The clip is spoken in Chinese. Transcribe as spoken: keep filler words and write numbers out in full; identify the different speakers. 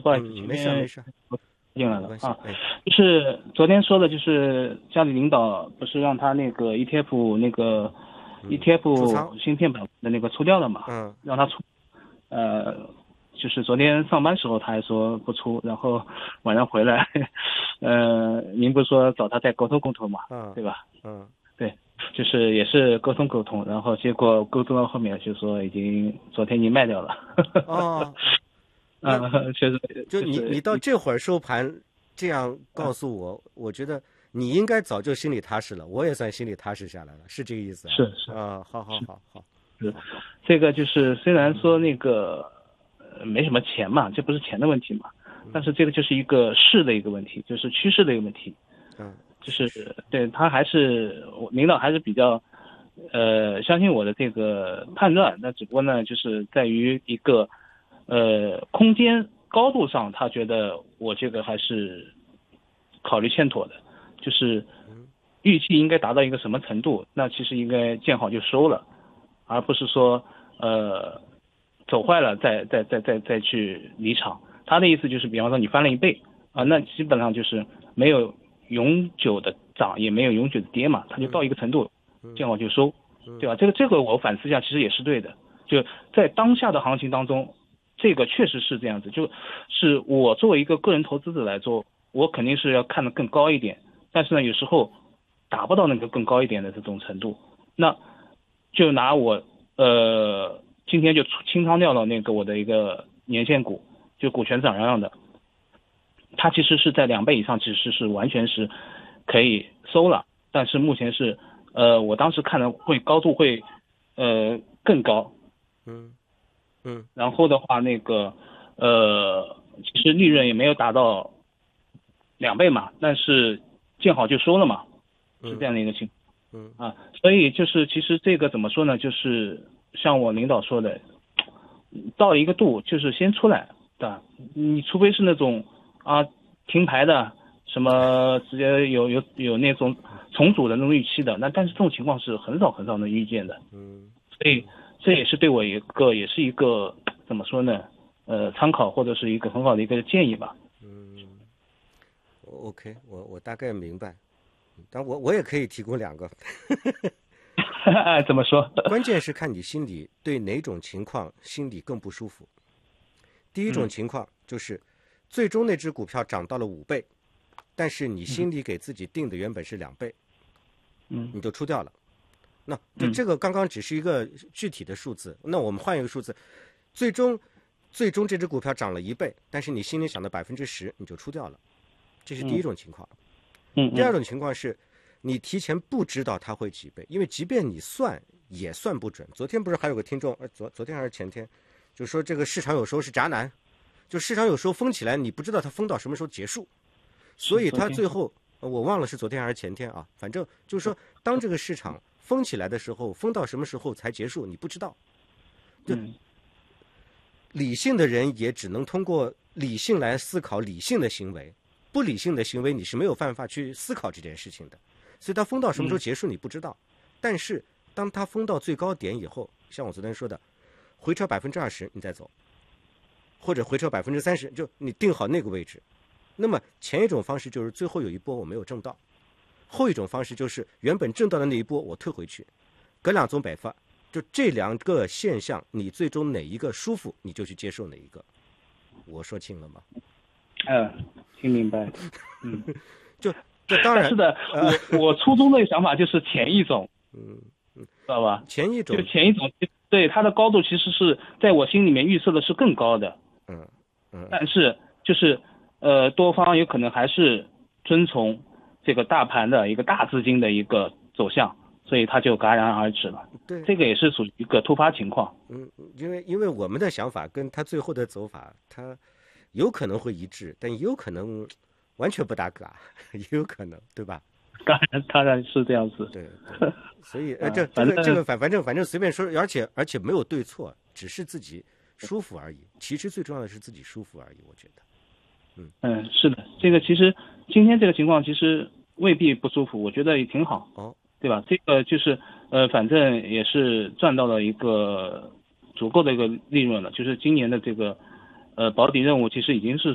Speaker 1: 不好意思，
Speaker 2: 嗯，没事没事，
Speaker 1: 进来了啊，
Speaker 2: 哎、
Speaker 1: 就是昨天说的，就是家里领导不是让他那个 E T F 那个、
Speaker 2: 嗯、
Speaker 1: E T F
Speaker 2: 仓
Speaker 1: 芯片板的那个出掉了嘛，
Speaker 2: 嗯，
Speaker 1: 让他出，呃，就是昨天上班时候他还说不出，然后晚上回来，呃，您不是说找他再沟通沟通嘛，
Speaker 2: 嗯，
Speaker 1: 对吧？
Speaker 2: 嗯，
Speaker 1: 对，就是也是沟通沟通，然后结果沟通到后面就说已经昨天已经卖掉了。
Speaker 2: 哦。
Speaker 1: 啊，确实，
Speaker 2: 就你你到这会儿收盘这样告诉我，我觉得你应该早就心里踏实了，我也算心里踏实下来了，是这个意思啊？
Speaker 1: 是是
Speaker 2: 啊，好好好好，
Speaker 1: 是这个就是虽然说那个呃没什么钱嘛，这不是钱的问题嘛，但是这个就是一个势的一个问题，就是趋势的一个问题，
Speaker 2: 嗯，
Speaker 1: 就是对他还是领导还是比较呃相信我的这个判断，那只不过呢就是在于一个。呃，空间高度上，他觉得我这个还是考虑欠妥的，就是预期应该达到一个什么程度，那其实应该见好就收了，而不是说呃走坏了再再再再再去离场。他的意思就是，比方说你翻了一倍啊，那基本上就是没有永久的涨，也没有永久的跌嘛，它就到一个程度，见好就收，对吧？这个这个我反思一下，其实也是对的，就在当下的行情当中。这个确实是这样子，就是我作为一个个人投资者来做，我肯定是要看得更高一点，但是呢，有时候达不到那个更高一点的这种程度，那就拿我呃今天就清仓掉了那个我的一个年线股，就股权涨让的，它其实是在两倍以上，其实是完全是可以收了，但是目前是呃我当时看的会高度会呃更高，
Speaker 2: 嗯。嗯，
Speaker 1: 然后的话，那个，呃，其实利润也没有达到两倍嘛，但是见好就收了嘛，是这样的一个情况。嗯啊，所以就是其实这个怎么说呢？就是像我领导说的，到一个度就是先出来的，你除非是那种啊停牌的，什么直接有有有那种重组的那种预期的，那但是这种情况是很少很少能遇见的。嗯，所以。这也是对我一个，也是一个怎么说呢？呃，参考或者是一个很好的一个建议吧。
Speaker 2: 嗯 ，OK， 我我大概明白，但我我也可以提供两个。
Speaker 1: 怎么说？
Speaker 2: 关键是看你心里对哪种情况心里更不舒服。第一种情况就是，最终那只股票涨到了五倍，但是你心里给自己定的原本是两倍，
Speaker 1: 嗯，
Speaker 2: 你就出掉了。那这这个刚刚只是一个具体的数字，那我们换一个数字，最终最终这只股票涨了一倍，但是你心里想的百分之十你就出掉了，这是第一种情况。
Speaker 1: 嗯，
Speaker 2: 第二种情况是你提前不知道它会几倍，因为即便你算也算不准。昨天不是还有个听众，昨昨天还是前天，就说这个市场有时候是渣男，就市场有时候封起来，你不知道它封到什么时候结束，所以它最后我忘了是昨天还是前天啊，反正就是说当这个市场封起来的时候，封到什么时候才结束，你不知道。就理性的人也只能通过理性来思考理性的行为，不理性的行为你是没有办法去思考这件事情的。所以它封到什么时候结束你不知道，但是当它封到最高点以后，像我昨天说的，回撤百分之二十你再走，或者回撤百分之三十，就你定好那个位置。那么前一种方式就是最后有一波我没有挣到。后一种方式就是原本挣到的那一波我退回去，隔两种办法，就这两个现象，你最终哪一个舒服，你就去接受哪一个。我说清了吗？
Speaker 1: 嗯，听明白。嗯，
Speaker 2: 就这当然
Speaker 1: 是的，呃、我我初衷的想法就是前一种，
Speaker 2: 嗯嗯，知
Speaker 1: 道吧？
Speaker 2: 前一种
Speaker 1: 就前一种，对它的高度其实是在我心里面预测的是更高的。
Speaker 2: 嗯嗯，
Speaker 1: 但是就是呃，多方有可能还是遵从这个大盘的一个大资金的一个走向，所以它就戛然而止了。
Speaker 2: 对，
Speaker 1: 这个也是属于一个突发情况。
Speaker 2: 嗯，因为因为我们的想法跟他最后的走法，他有可能会一致，但也有可能完全不搭嘎，也有可能，对吧？
Speaker 1: 当然，当然是这样子。
Speaker 2: 对，对所以呃，这这个这个反反正反正随便说，而且而且没有对错，只是自己舒服而已。其实最重要的是自己舒服而已，我觉得。嗯
Speaker 1: 嗯，是的，这个其实今天这个情况其实未必不舒服，我觉得也挺好，
Speaker 2: 哦，
Speaker 1: 对吧？这个就是呃，反正也是赚到了一个足够的一个利润了，就是今年的这个呃保底任务其实已经是